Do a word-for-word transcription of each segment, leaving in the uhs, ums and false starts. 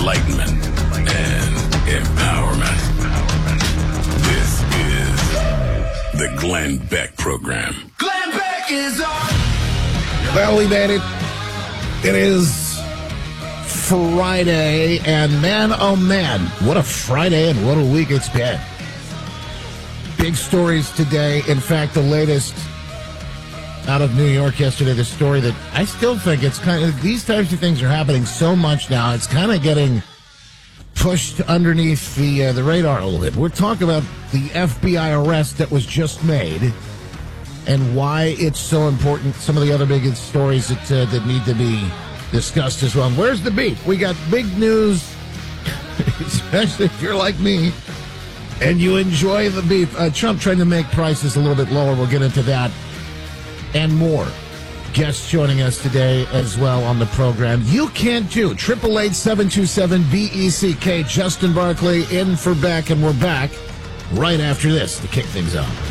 enlightenment, and empowerment. This is the Glenn Beck Program. Glenn Beck is on. Well, we made it. It is Friday, and man, oh man, what a Friday and what a week it's been. Big stories today. In fact, the latest out of New York yesterday, the story that I still think it's kind of, these types of things are happening so much now, it's kind of getting pushed underneath the uh, the radar a little bit. We're talking about the F B I arrest that was just made and why it's so important. Some of the other big stories that uh, that need to be discussed as well. And where's the beef? We got big news, especially if you're like me and you enjoy the beef. Uh, Trump trying to make prices a little bit lower. We'll get into that and more. Guests joining us today as well on the program. You can too. eight eight eight, seven two seven, B E C K. Justin Barclay in for Beck, and we're back right after this to kick things off.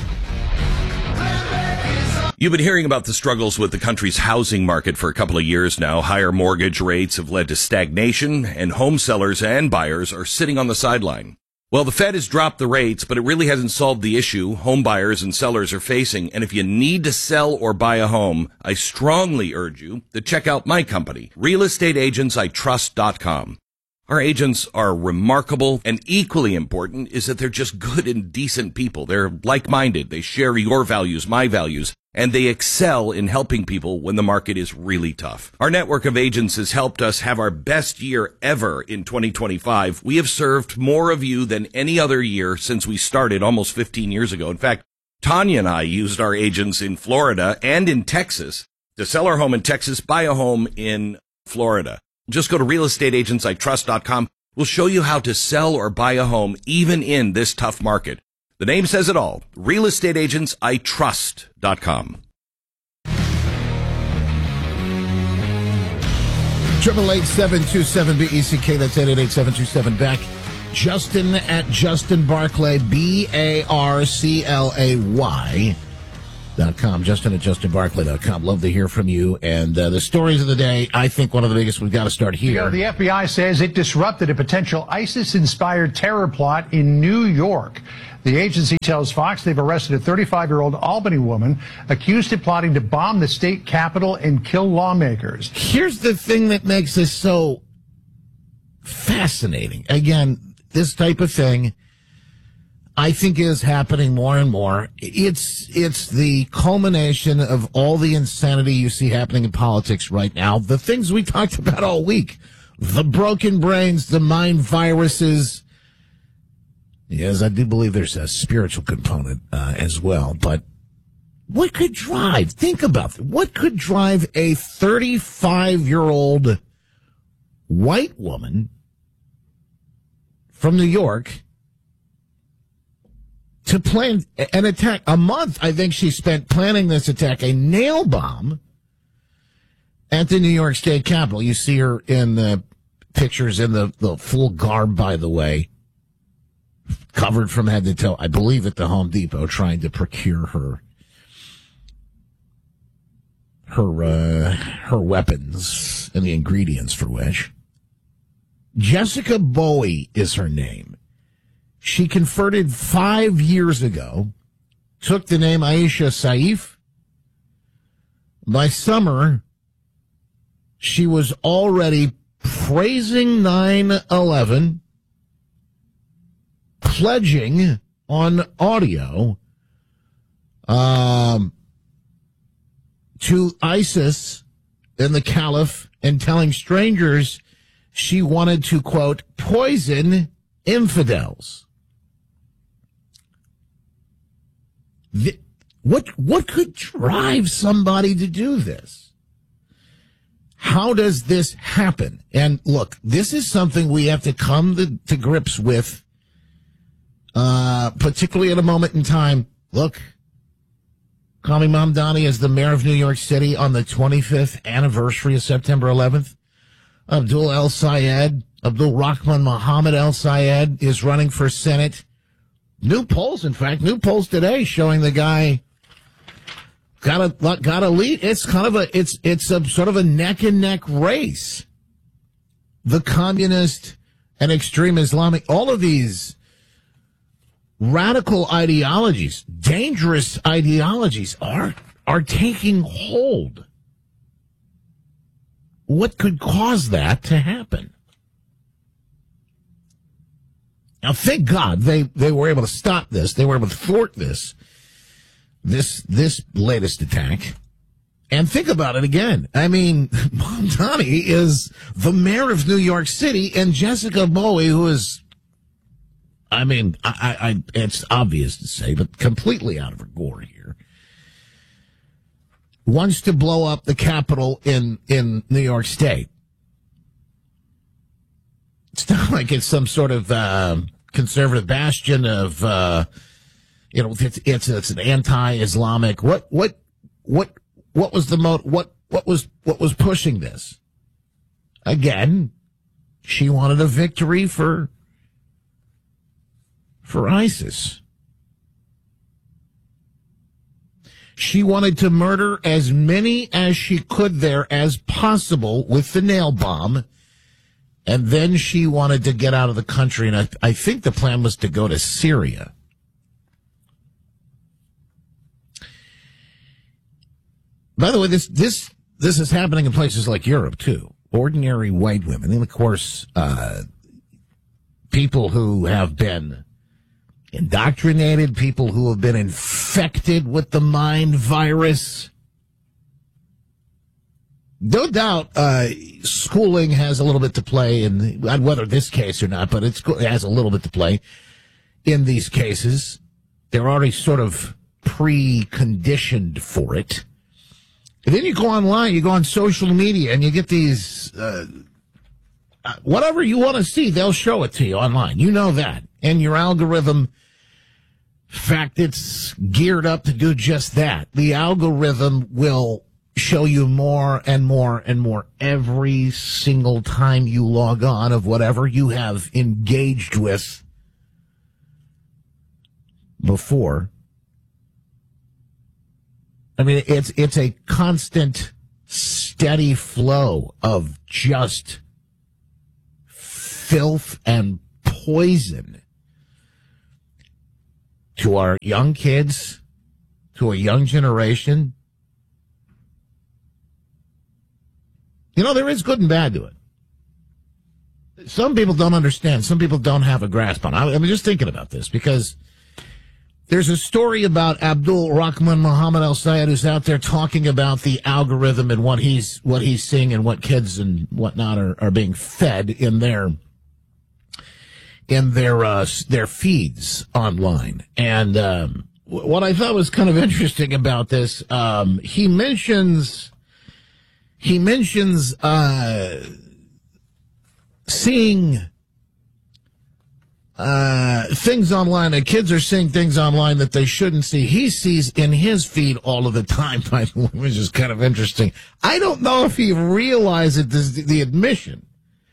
You've been hearing about the struggles with the country's housing market for a couple of years now. Higher mortgage rates have led to stagnation, and home sellers and buyers are sitting on the sideline. Well, the Fed has dropped the rates, but it really hasn't solved the issue home buyers and sellers are facing. And if you need to sell or buy a home, I strongly urge you to check out my company, real estate agents I trust dot com. Our agents are remarkable, and equally important is that they're just good and decent people. They're like-minded. They share your values, my values, and they excel in helping people when the market is really tough. Our network of agents has helped us have our best year ever in twenty twenty-five. We have served more of you than any other year since we started almost fifteen years ago. In fact, Tanya and I used our agents in Florida and in Texas to sell our home in Texas, buy a home in Florida. Just go to real estate agents I trust dot com. We'll show you how to sell or buy a home even in this tough market. The name says it all. real estate agents I trust dot com. eight eight eight, seven two seven, B E C K. That's eight eight eight, seven two seven, Beck. Justin at Justin Barclay, B A R C L A Y. Dot com, Justin at Justin Barclay dot com. Love to hear from you. And uh, the stories of the day, I think one of the biggest, we've got to start here. You know, the F B I says it disrupted a potential ISIS-inspired terror plot in New York. The agency tells Fox they've arrested a thirty-five-year-old Albany woman accused of plotting to bomb the state capitol and kill lawmakers. Here's the thing that makes this so fascinating. Again, this type of thing, I think, is happening more and more. It's it's the culmination of all the insanity you see happening in politics right now. The things we talked about all week. The broken brains, the mind viruses. Yes, I do believe there's a spiritual component uh, as well. But what could drive, think about that, what could drive a thirty-five-year-old white woman from New York to plan an attack? A month, I think she spent planning this attack, a nail bomb at the New York State Capitol. You see her in the pictures in the, the full garb, by the way, covered from head to toe, I believe at the Home Depot, trying to procure her her uh, her weapons and the ingredients for which. Jessica Bowie is her name. She converted five years ago, took the name Aisha Saif. By summer, she was already praising nine eleven, pledging on audio um, to ISIS and the Caliph, and telling strangers she wanted to, quote, poison infidels. The, what what could drive somebody to do this? How does this happen? And look, this is something we have to come to, to grips with, uh, particularly at a moment in time. Look, Kwame Mamdani is the mayor of New York City on the twenty-fifth anniversary of September eleventh. Abdul El Sayed, Abdul Rahman Mohammed El Sayed, is running for Senate. New polls, in fact, new polls today showing the guy got a got a lead. It's kind of a it's it's a sort of a neck and neck race. The communist and extreme Islamic, all of these radical ideologies, dangerous ideologies are are taking hold. What could cause that to happen? Now, thank God they, they were able to stop this. They were able to thwart this, this, this latest attack. And think about it again. I mean, Mamdani is the mayor of New York City, and Jessica Bowie, who is, I mean, I, I, it's obvious to say, but completely out of her gourd here, wants to blow up the Capitol in, in New York State. It's not like it's some sort of uh, conservative bastion of, uh, you know, it's it's, it's an anti-Islamic. What what what what was the mo- what what was what was pushing this? Again, she wanted a victory for for ISIS. She wanted to murder as many as she could there as possible with the nail bomb. And then she wanted to get out of the country, and I, I think the plan was to go to Syria. By the way, this this this is happening in places like Europe, too. Ordinary white women. And, of course, uh, people who have been indoctrinated, people who have been infected with the mind virus. No doubt, uh, schooling has a little bit to play in whether this case or not, but it's, it has a little bit to play in these cases. They're already sort of pre-conditioned for it. And then you go online, you go on social media, and you get these, uh, whatever you want to see, they'll show it to you online. You know that. And your algorithm, in fact, it's geared up to do just that. The algorithm will show you more and more and more every single time you log on of whatever you have engaged with before. I mean, it's it's a constant, steady flow of just filth and poison to our young kids, to a young generation. You know, there is good and bad to it. Some people don't understand. Some people don't have a grasp on it. I'm just thinking about this because there's a story about Abdul Rahman Muhammad Al Sayed who's out there talking about the algorithm and what he's what he's seeing and what kids and whatnot are, are being fed in their in their uh, their feeds online. And um, what I thought was kind of interesting about this, um, he mentions. He mentions uh, seeing uh, things online. The kids are seeing things online that they shouldn't see. He sees in his feed all of the time, by the way, which is kind of interesting. I don't know if he realizes the, the admission.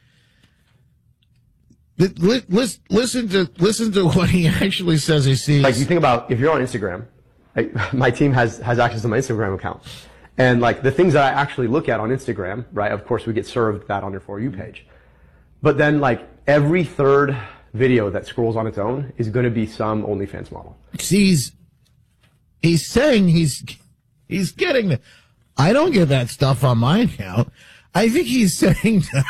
Listen to listen to what he actually says he sees. Like, you think about if you're on Instagram, like, my team has, has access to my Instagram account. And like the things that I actually look at on Instagram, right? Of course, we get served that on your For You page. But then like every third video that scrolls on its own is going to be some OnlyFans model. He's, he's saying he's, he's getting the, I don't get that stuff on my account. I think he's saying that.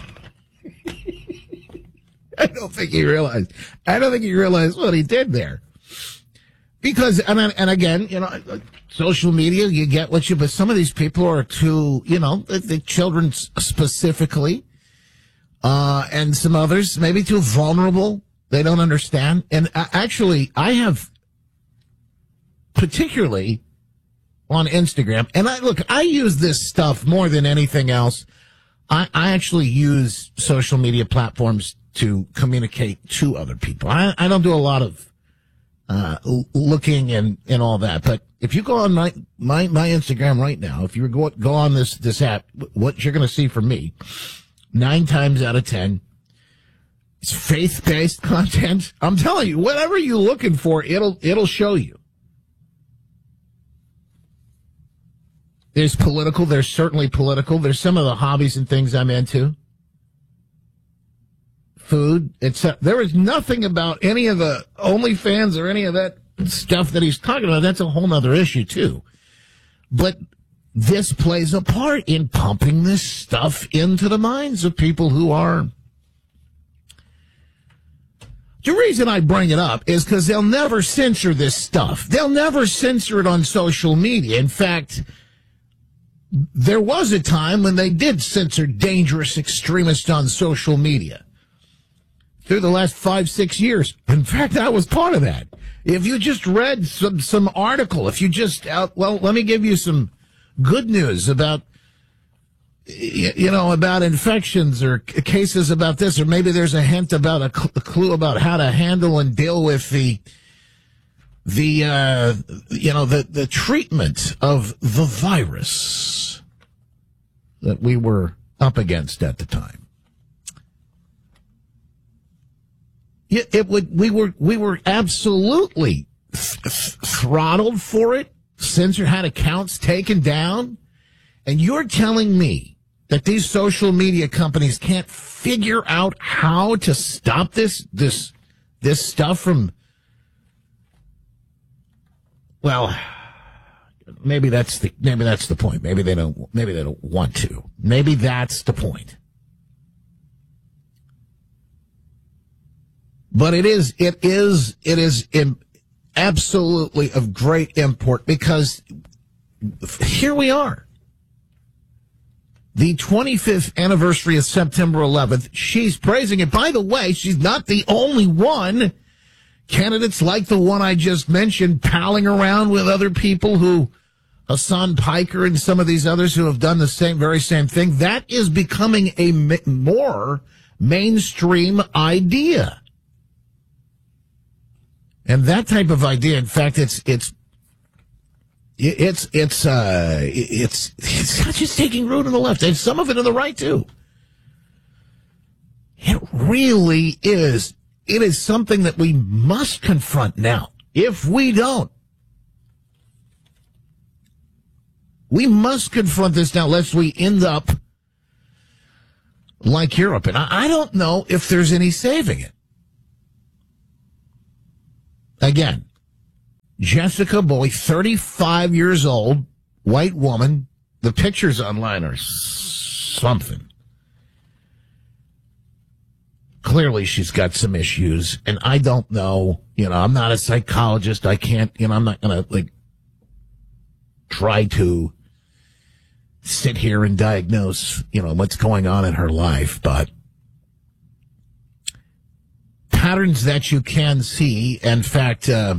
I don't think he realized, I don't think he realized what he did there. Because, and, and again, you know, social media, you get what you, but some of these people are too, you know, the, the children specifically, uh, and some others maybe too vulnerable. They don't understand. And actually, I have, particularly on Instagram, and I look, I use this stuff more than anything else. I, I actually use social media platforms to communicate to other people. I, I don't do a lot of Uh, looking and, and all that. But if you go on my, my, my Instagram right now, if you go, go on this, this app, what you're going to see from me, nine times out of ten, it's faith-based content. I'm telling you, whatever you're looking for, it'll, it'll show you. There's political. There's certainly political. There's some of the hobbies and things I'm into. food, et cetera. There is nothing about any of the OnlyFans or any of that stuff that he's talking about. That's a whole other issue, too. But this plays a part in pumping this stuff into the minds of people who are... The reason I bring it up is because they'll never censor this stuff. They'll never censor it on social media. In fact, there was a time when they did censor dangerous extremists on social media. Through the last five, six years. In fact, I was part of that. If you just read some, some article, if you just, uh, well, let me give you some good news about, you know, about infections or cases about this, or maybe there's a hint about a, cl- a clue about how to handle and deal with the, the, uh, you know, the, the treatment of the virus that we were up against at the time. It, it would, we were, we were absolutely th- th- throttled for it, censored, had accounts taken down. And you're telling me that these social media companies can't figure out how to stop this, this, this stuff from, well, maybe that's the, maybe that's the point. Maybe they don't, maybe they don't want to. Maybe that's the point. But it is, it is, it is in, absolutely of great import because here we are. The twenty-fifth anniversary of September eleventh. She's praising it. By the way, she's not the only one. Candidates like the one I just mentioned, palling around with other people who, Hassan Piker and some of these others who have done the same, very same thing. That is becoming a more mainstream idea. And that type of idea, in fact, it's, it's, It's it's uh it's it's not just taking root on the left, and some of it on the right too. It really is. It is something that we must confront now. If we don't, we must confront this now, lest we end up like Europe. And I, I don't know if there's any saving it. Again. Jessica Boy, thirty-five years old, white woman. The pictures online are something. Clearly she's got some issues, and I don't know, you know, I'm not a psychologist. I can't, you know, I'm not going to, like, try to sit here and diagnose, you know, what's going on in her life, but patterns that you can see, in fact, uh,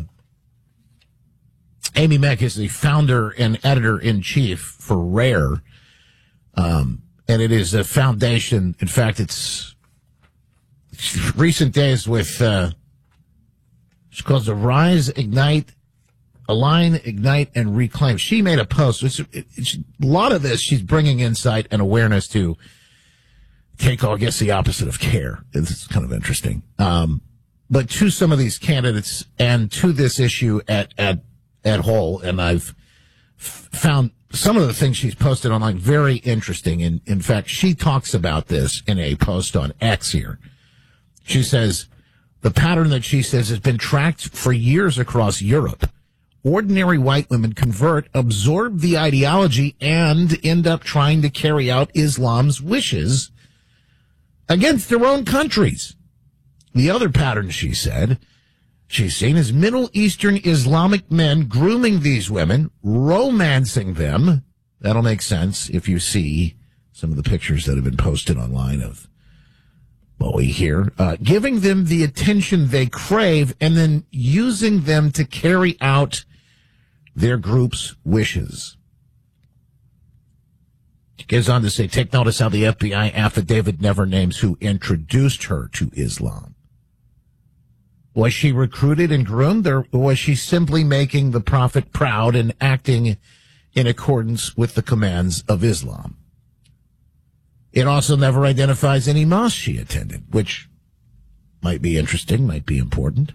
Amy Meck is the founder and editor-in-chief for RARE, um, and it is a foundation. In fact, it's, it's recent days with, uh, she calls it Rise, Ignite, Align, Ignite, and Reclaim. She made a post. It's, it's, a lot of this, she's bringing insight and awareness to take, I guess, the opposite of care. It's kind of interesting. Um, but to some of these candidates and to this issue at, at, at whole, and I've f- found some of the things she's posted online very interesting. And in fact, she talks about this in a post on X here. She says, the pattern that she says has been tracked for years across Europe. Ordinary white women convert, absorb the ideology, and end up trying to carry out Islam's wishes against their own countries. The other pattern, she said, she's seen as Middle Eastern Islamic men grooming these women, romancing them. That'll make sense if you see some of the pictures that have been posted online of Bowie here, uh, giving them the attention they crave and then using them to carry out their group's wishes. She goes on to say, take notice how the F B I affidavit never names who introduced her to Islam. Was she recruited and groomed, or was she simply making the prophet proud and acting in accordance with the commands of Islam? It also never identifies any mosque she attended, which might be interesting, might be important.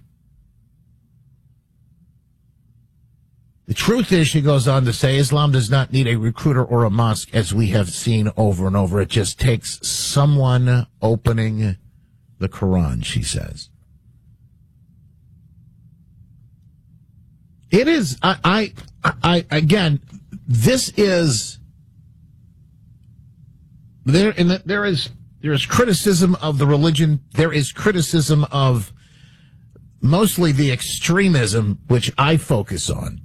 The truth is, she goes on to say, Islam does not need a recruiter or a mosque, as we have seen over and over. It just takes someone opening the Quran, she says. It is, I, I, I again, this is, there, and there is, there is criticism of the religion. There is criticism of mostly the extremism, which I focus on.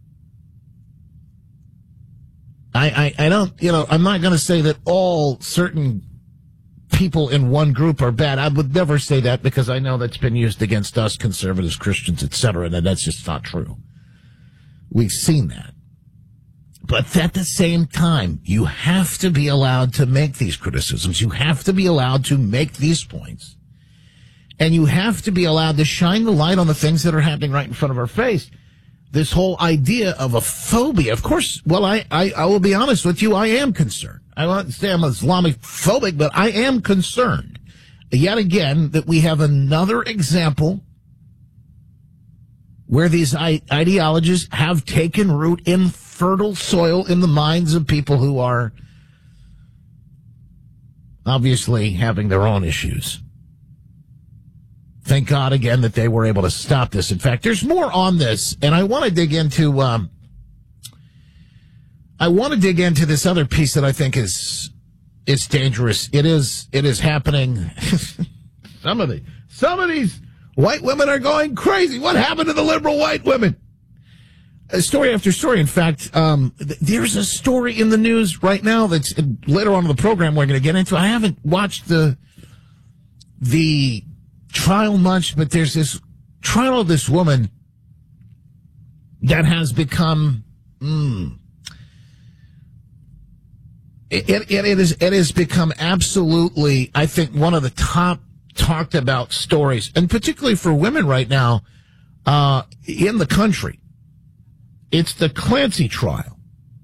I, I, I don't, you know, I'm not going to say that all certain people in one group are bad. I would never say that because I know that's been used against us, conservatives, Christians, et cetera, and that's just not true. We've seen that. But at the same time, you have to be allowed to make these criticisms. You have to be allowed to make these points. And you have to be allowed to shine the light on the things that are happening right in front of our face. This whole idea of a phobia. Of course, well, I, I, I will be honest with you, I am concerned. I won't say I'm Islamic phobic, but I am concerned yet again that we have another example where these ideologies have taken root in fertile soil in the minds of people who are obviously having their own issues. Thank God again that they were able to stop this. In fact, there's more on this, and I want to dig into, um, I want to dig into this other piece that I think is, is dangerous. It is, it is happening. some of the, some of these white women are going crazy. What happened to the liberal white women? Story after story. In fact, um, th- there's a story in the news right now that's uh, later on in the program we're going to get into. I haven't watched the the trial much, but there's this trial of this woman that has become mm, it, it, it is it has become absolutely, I think, one of the top talked about stories, and particularly for women right now uh, in the country. It's the Clancy trial.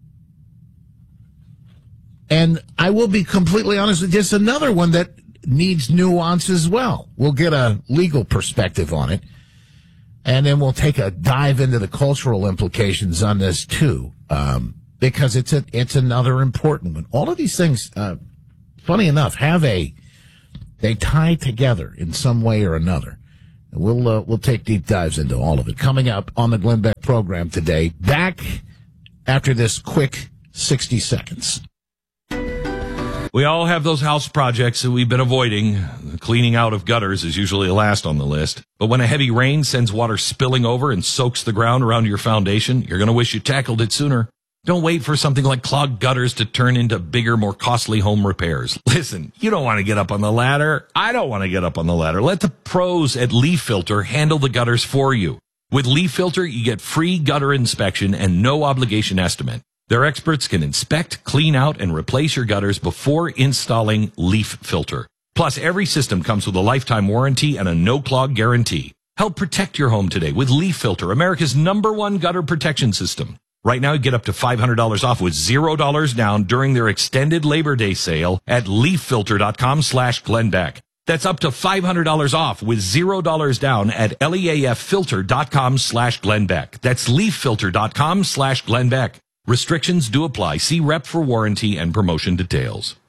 And I will be completely honest with you, it's another one that needs nuance as well. We'll get a legal perspective on it, and then we'll take a dive into the cultural implications on this too, um, because it's a, it's another important one. All of these things, uh, funny enough, have a, they tie together in some way or another. We'll uh, we'll take deep dives into all of it. Coming up on the Glenn Beck program today. Back after this quick sixty seconds. We all have those house projects that we've been avoiding. The cleaning out of gutters is usually last on the list. But when a heavy rain sends water spilling over and soaks the ground around your foundation, you're going to wish you tackled it sooner. Don't wait for something like clogged gutters to turn into bigger, more costly home repairs. Listen, you don't want to get up on the ladder. I don't want to get up on the ladder. Let the pros at Leaf Filter handle the gutters for you. With Leaf Filter, you get free gutter inspection and no obligation estimate. Their experts can inspect, clean out, and replace your gutters before installing Leaf Filter. Plus, every system comes with a lifetime warranty and a no-clog guarantee. Help protect your home today with Leaf Filter, America's number one gutter protection system. Right now, you get up to five hundred dollars off with zero dollars down during their extended Labor Day sale at leaffilter.com slash Glenn That's up to five hundred dollars off with zero dollars down at leaffilter.com slash Glenn That's leaffilter.com slash Glenn Restrictions do apply. See rep for warranty and promotion details.